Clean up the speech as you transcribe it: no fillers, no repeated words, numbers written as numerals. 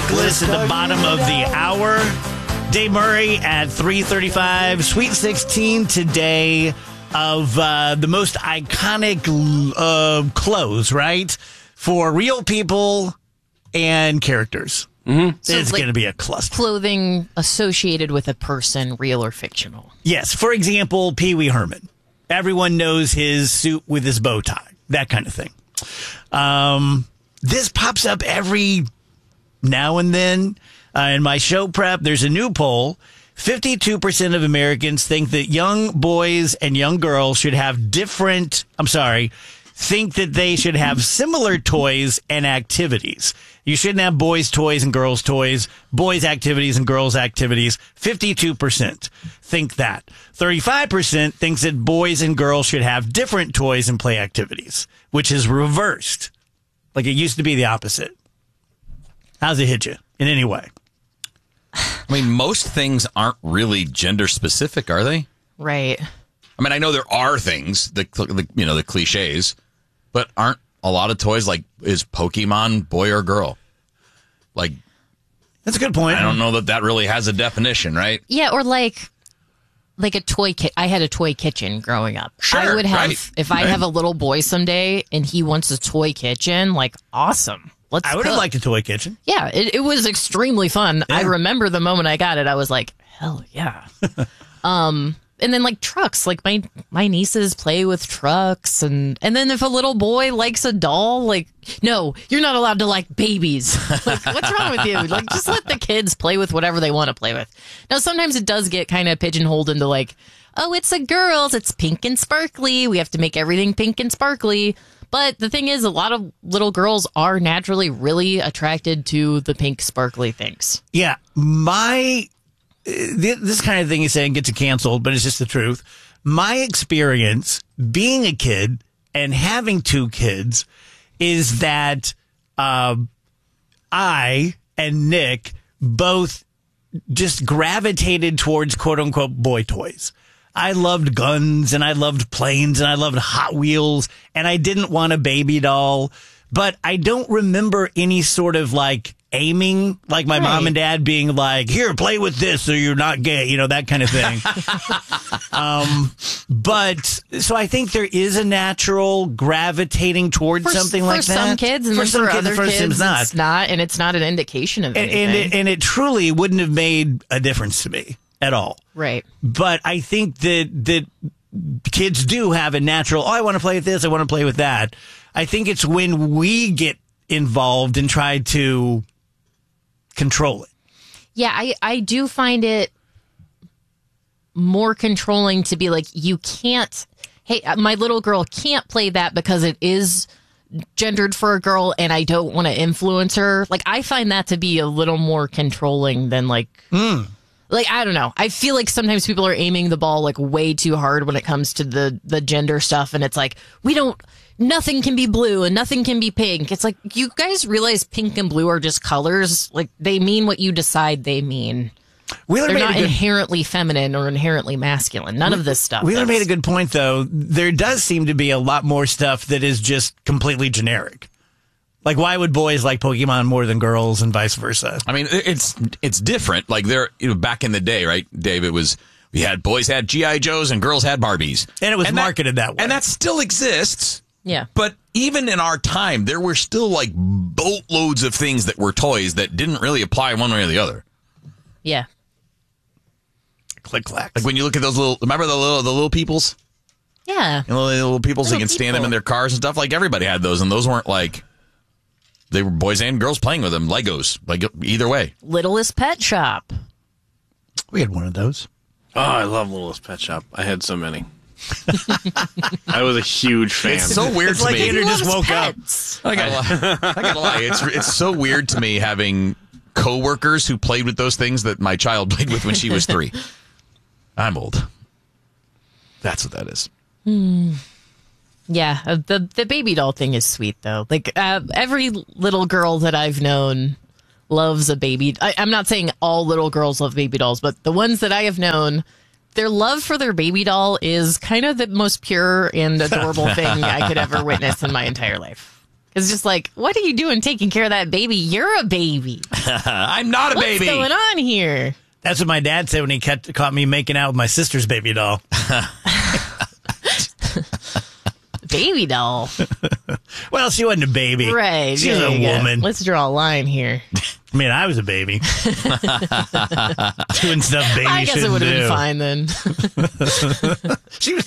Reckless at the bottom of the hour. Dave Murray at 3:35. Sweet 16 today of the most iconic clothes, right? For real people and characters. Mm-hmm. So it's going to be a cluster. Clothing associated with a person, real or fictional. Yes. For example, Pee Wee Herman. Everyone knows his suit with his bow tie. That kind of thing. This pops up every now and then. In my show prep, there's a new poll. 52% of Americans think that young boys and young girls should have think that they should have similar toys and activities. You shouldn't have boys' toys and girls' toys, boys' activities and girls' activities. 52% think that. 35% thinks that boys and girls should have different toys and play activities, which is reversed. Like it used to be the opposite. How's it hit you in any way? I mean, most things aren't really gender specific, are they? Right. I mean, I know there are things, the cliches, but aren't a lot of toys like, is Pokemon boy or girl? Like, that's a good point. I don't know that really has a definition, right? Yeah, or like a toy kit. I had a toy kitchen growing up. Sure, I would have, right, if I have a little boy someday and he wants a toy kitchen, like, awesome. I would have liked a toy kitchen. Yeah, it was extremely fun. Yeah. I remember the moment I got it, I was like, hell yeah. And then like trucks, like my nieces play with trucks, and then if a little boy likes a doll, like, no, you're not allowed to like babies. Like, what's wrong with you? Like, just let the kids play with whatever they want to play with. Now, sometimes it does get kind of pigeonholed into like, oh, it's a girl's, it's pink and sparkly. We have to make everything pink and sparkly. But the thing is, a lot of little girls are naturally really attracted to the pink, sparkly things. Yeah. This kind of thing you say gets you canceled, but it's just the truth. My experience being a kid and having two kids is that I and Nick both just gravitated towards quote-unquote boy toys. I loved guns, and I loved planes, and I loved Hot Wheels, and I didn't want a baby doll. But I don't remember any sort of like aiming, like my mom and dad being like, here, play with this or you're not gay, that kind of thing. But so I think there is a natural gravitating towards something like that. For some kids, and for some other kids, it's not, and it's not an indication of anything. And it truly wouldn't have made a difference to me at all. Right. But I think that kids do have a natural, I want to play with this, I want to play with that. I think it's when we get involved and try to control it. Yeah, I do find it more controlling to be like, you can't, hey, my little girl can't play that because it is gendered for a girl and I don't want to influence her. Like, I find that to be a little more controlling than like... Like, I don't know. I feel like sometimes people are aiming the ball like way too hard when it comes to the gender stuff. And it's like, nothing can be blue and nothing can be pink. It's like, you guys realize pink and blue are just colors. Like, they mean what you decide they mean. They're not inherently feminine or inherently masculine. None of this stuff. Wheeler made a good point, though. There does seem to be a lot more stuff that is just completely generic. Like, why would boys like Pokemon more than girls and vice versa? I mean, it's different. Like, back in the day, right, Dave, boys had G.I. Joes and girls had Barbies. And it was marketed that way. And that still exists. Yeah. But even in our time, there were still, like, boatloads of things that were toys that didn't really apply one way or the other. Yeah. Click-clacks. Like, when you look at those remember the little peoples? Yeah. The little peoples, you can stand them in their cars and stuff. Like, everybody had those, and those weren't, like... They were boys and girls playing with them. Legos. Like, either way. Littlest Pet Shop. We had one of those. Oh, I love Littlest Pet Shop. I had so many. I was a huge fan. It's so weird to me. Andrew just woke pets. up. I gotta lie. It's so weird to me having coworkers who played with those things that my child played with when she was 3. I'm old. That's what that is. Yeah, the baby doll thing is sweet, though. Like, every little girl that I've known loves a baby. I'm not saying all little girls love baby dolls, but the ones that I have known, their love for their baby doll is kind of the most pure and adorable thing I could ever witness in my entire life. It's just like, what are you doing taking care of that baby? You're a baby. I'm not a baby. What's going on here? That's what my dad said when he caught me making out with my sister's baby doll. Baby doll. Well, she wasn't a baby. Right. She was a woman. Let's draw a line here. I mean, I was a baby. Doing stuff baby I guess it shouldn't would have do. been fine then.